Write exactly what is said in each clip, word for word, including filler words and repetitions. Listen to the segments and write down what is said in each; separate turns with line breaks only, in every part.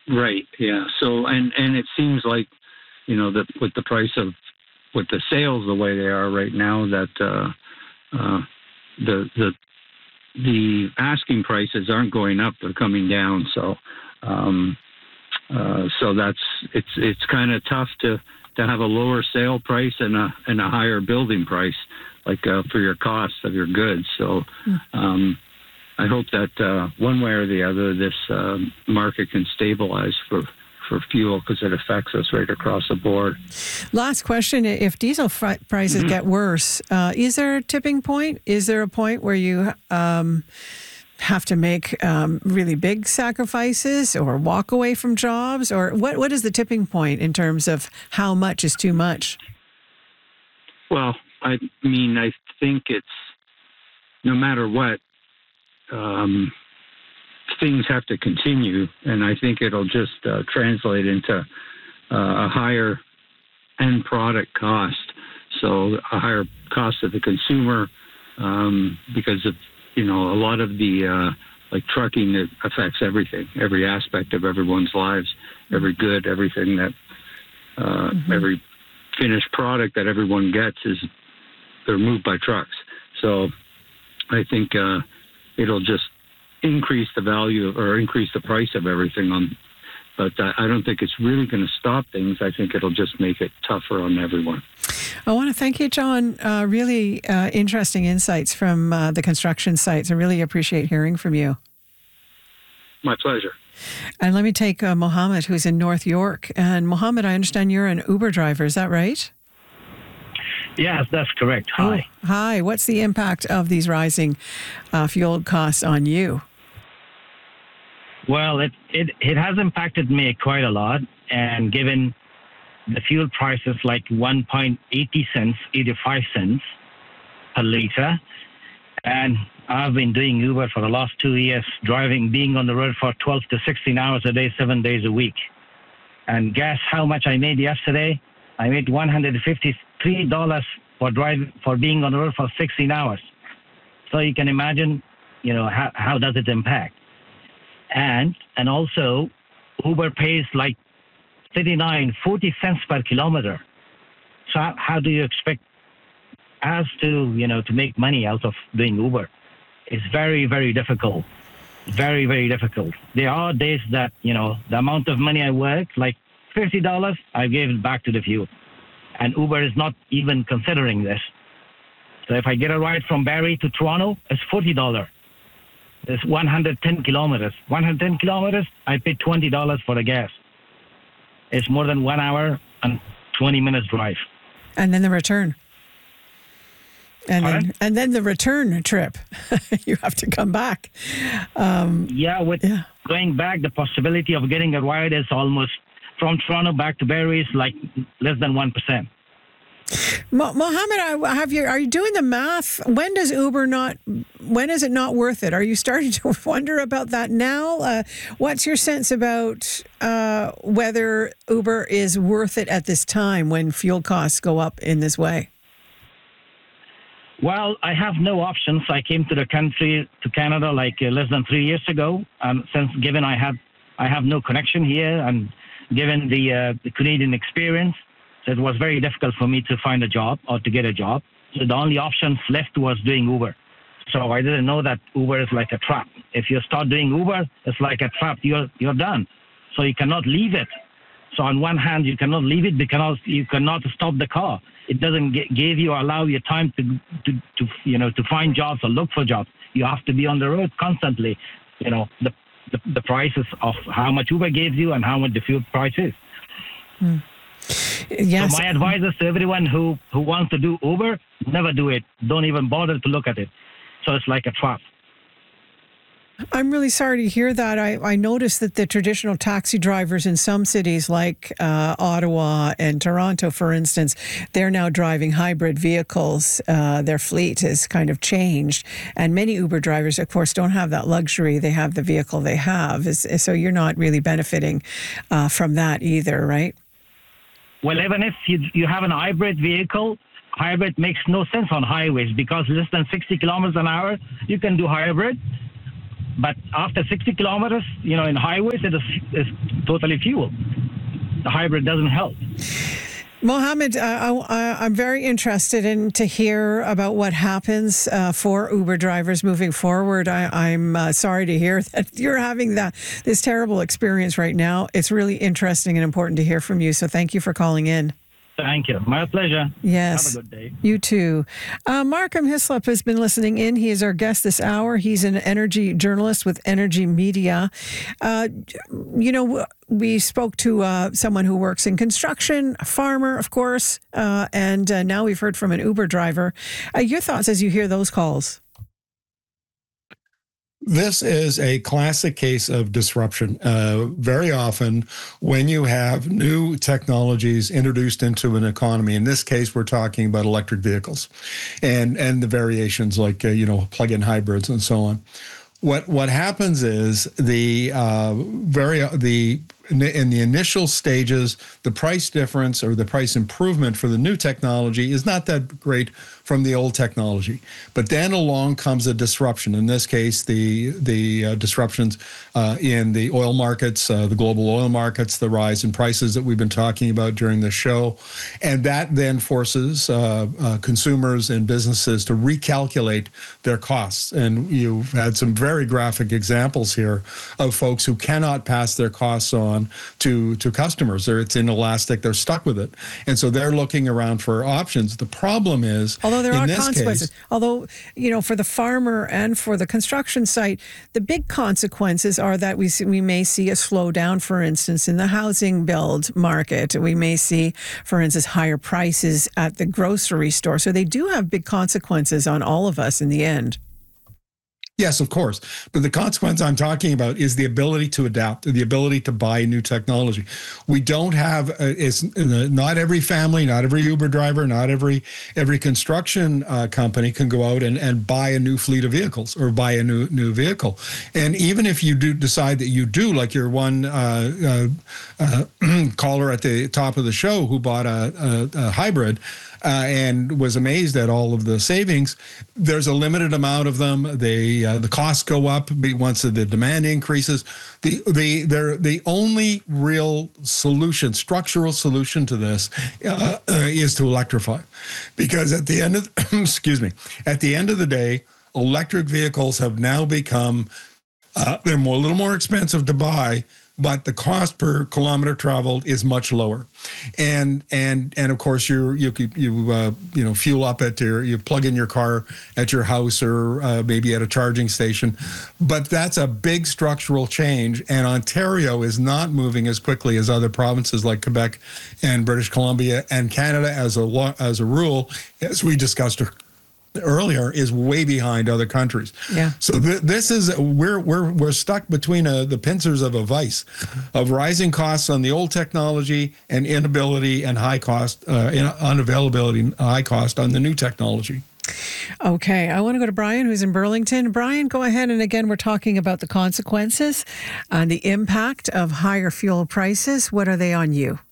Right. Yeah. So, and, and it seems like, you know, that with the price of, with the sales the way they are right now, that uh, uh, the the the asking prices aren't going up; they're coming down. So, um, uh, so that's it's it's kind of tough to, to have a lower sale price and a and a higher building price, like uh, for your cost of your goods. So. Um, I hope that uh, one way or the other, this uh, market can stabilize for, for fuel, because it affects us right across the board.
Last question. If diesel fr- prices mm-hmm. get worse, uh, is there a tipping point? Is there a point where you um, have to make um, really big sacrifices or walk away from jobs? Or what? what is the tipping point in terms of how much is too much?
Well, I mean, I think it's no matter what, Um, things have to continue, and I think it'll just uh, translate into uh, a higher end product cost. So a higher cost of the consumer, um, because of, you know, a lot of the uh, like trucking, it affects everything, every aspect of everyone's lives, every good, everything that uh, mm-hmm. every finished product that everyone gets is they're moved by trucks. So I think. Uh, It'll just increase the value of, or increase the price of everything on, but I don't think it's really going to stop things. I think it'll just make it tougher on everyone.
I want to thank you, John. Uh, really uh, interesting insights from uh, the construction sites. I really appreciate hearing from you.
My pleasure.
And let me take uh, Mohammed, who's in North York. And Mohammed, I understand you're an Uber driver. Is that right?
Yes, that's correct. Hi.
Oh, hi. What's the impact of these rising uh, fuel costs on you?
Well, it, it, it has impacted me quite a lot. And given the fuel prices like one point eight zero cents, eighty-five cents per liter, and I've been doing Uber for the last two years, driving, being on the road for twelve to sixteen hours a day, seven days a week. And guess how much I made yesterday? I made one hundred fifty-three dollars for driving, for being on the road for sixteen hours. So you can imagine, you know, how, how does it impact? And and also, Uber pays like thirty-nine, forty cents per kilometer. So how, how do you expect us to, you know, to make money out of doing Uber? It's very, very difficult. Very, very difficult. There are days that, you know, the amount of money I work, like fifty dollars, I gave it back to the fuel. And Uber is not even considering this. So if I get a ride from Barrie to Toronto, it's forty dollars. It's one hundred ten kilometers. one hundred ten kilometers, I pay twenty dollars for the gas. It's more than one hour and twenty minutes drive.
And then the return. And then, and then the return trip. You have to come back. Um,
yeah, with yeah. going back, the possibility of getting a ride is almost, from Toronto back to Barrie is like less than one percent.
Mo- Mohammed, I have you, are you doing the math? When does Uber not, when is it not worth it? Are you starting to wonder about that now? Uh, what's your sense about uh, whether Uber is worth it at this time when fuel costs go up in this way?
Well, I have no options. I came to the country, to Canada, like uh, less than three years ago. Um, since given I have, I have no connection here, and given the uh, the Canadian experience, so it was very difficult for me to find a job or to get a job. So the only options left was doing Uber. So I didn't know that Uber is like a trap. If you start doing Uber, it's like a trap. You're you're done. So you cannot leave it. So on one hand, you cannot leave it because you cannot stop the car. It doesn't get, give you allow you time to, to to you know to find jobs or look for jobs. You have to be on the road constantly. You know the the, the prices of how much Uber gives you and how much the fuel price is.
Hmm. Yes.
So my advice is to everyone who, who wants to do Uber, never do it. Don't even bother to look at it. So it's like a trap.
I'm really sorry to hear that. I, I noticed that the traditional taxi drivers in some cities like uh, Ottawa and Toronto, for instance, they're now driving hybrid vehicles. Uh, their fleet has kind of changed. And many Uber drivers, of course, don't have that luxury. They have the vehicle they have. So you're not really benefiting uh, from that either, right?
Well, even if you, you have an hybrid vehicle, hybrid makes no sense on highways because less than sixty kilometers an hour, you can do hybrid. But after sixty kilometers, you know, in highways, it is, is totally fuel. The hybrid doesn't help.
Mohammed, uh, I, I'm very interested in to hear about what happens uh, for Uber drivers moving forward. I, I'm uh, sorry to hear that you're having that this terrible experience right now. It's really interesting and important to hear from you. So thank you for calling in.
Thank you. My pleasure.
Yes.
Have a good day.
You too. Uh, Markham Hislop has been listening in. He is our guest this hour. He's an energy journalist with Energy Media. Uh, you know, we spoke to uh, someone who works in construction, a farmer, of course, uh, and uh, now we've heard from an Uber driver. Uh, your thoughts as you hear those calls?
This is a classic case of disruption. Uh, very often, when you have new technologies introduced into an economy, in this case, we're talking about electric vehicles, and and the variations like uh, you know plug-in hybrids and so on. What what happens is the uh, very the in the initial stages, the price difference or the price improvement for the new technology is not that great from the old technology. But then along comes a disruption. In this case, the the uh, disruptions uh, in the oil markets, uh, the global oil markets, the rise in prices that we've been talking about during the show. And that then forces uh, uh, consumers and businesses to recalculate their costs. And you've had some very graphic examples here of folks who cannot pass their costs on to, to customers. They're, it's inelastic. They're stuck with it. And so they're looking around for options. The problem is,
although there
in
are
this
consequences,
case,
although, you know, for the farmer and for the construction site, the big consequences are that we see, we may see a slowdown, for instance, in the housing build market. We may see, for instance, higher prices at the grocery store. So they do have big consequences on all of us in the end.
Yes, of course. But the consequence I'm talking about is the ability to adapt, the ability to buy new technology. We don't have, uh, it's uh, not every family, not every Uber driver, not every every construction uh, company can go out and, and buy a new fleet of vehicles or buy a new new vehicle. And even if you do decide that you do, like your one uh, uh, uh, caller at the top of the show who bought a, a, a hybrid, Uh, and was amazed at all of the savings. There's a limited amount of them. They uh, the costs go up once the demand increases. The the they're the only real solution, structural solution to this, uh, uh, is to electrify, because at the end of excuse me, at the end of the day, electric vehicles have now become uh, they're more, a little more expensive to buy, but the cost per kilometer traveled is much lower, and and and of course you you you uh, you know fuel up at your you plug in your car at your house or uh, maybe at a charging station, but that's a big structural change, and Ontario is not moving as quickly as other provinces like Quebec and British Columbia, and Canada as a lo- as a rule, as we discussed earlier, is way behind other countries.
Yeah.
So th- this is we're we're we're stuck between a, the pincers of a vice, of rising costs on the old technology and inability and high cost, uh, in, unavailability, high cost on the new technology.
Okay, I want to go to Brian, who's in Burlington. Brian, go ahead. And again, we're talking about the consequences and the impact of higher fuel prices. What are they on you?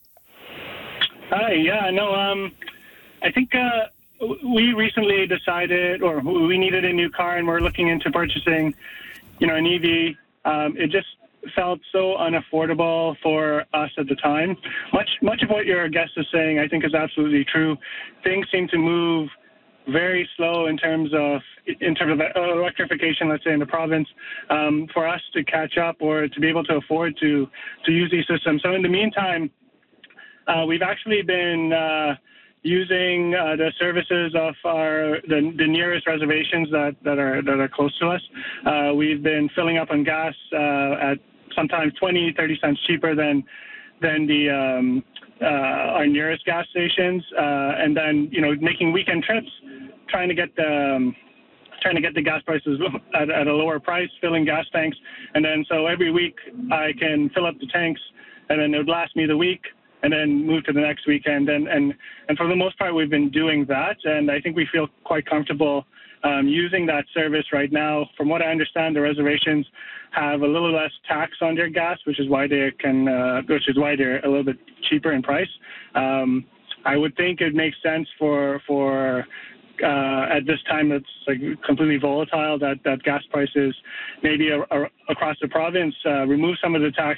Hi. Yeah. No. Um. I think. Uh, We recently decided, or we needed a new car, and we're looking into purchasing, you know, an E V. Um, it just felt so unaffordable for us at the time. Much, much of what your guest is saying, I think, is absolutely true. Things seem to move very slow in terms of in terms of electrification, let's say in the province, um, for us to catch up or to be able to afford to to use these systems. So in the meantime, uh, we've actually been uh, using uh, the services of our the, the nearest reservations that, that are that are close to us. Uh, we've been filling up on gas uh, at sometimes twenty, thirty cents cheaper than than the um, uh, our nearest gas stations, uh, and then you know making weekend trips, trying to get the um, trying to get the gas prices at, at a lower price, filling gas tanks, and then so every week I can fill up the tanks, and then it would last me the week, and then move to the next weekend. And, and, and for the most part, we've been doing that. And I think we feel quite comfortable um, using that service right now. From what I understand, the reservations have a little less tax on their gas, which is why they can, uh, which is why they're a little bit cheaper in price. Um, I would think it makes sense for, for uh, at this time it's like completely volatile, that, that gas prices maybe a, a, across the province uh, remove some of the tax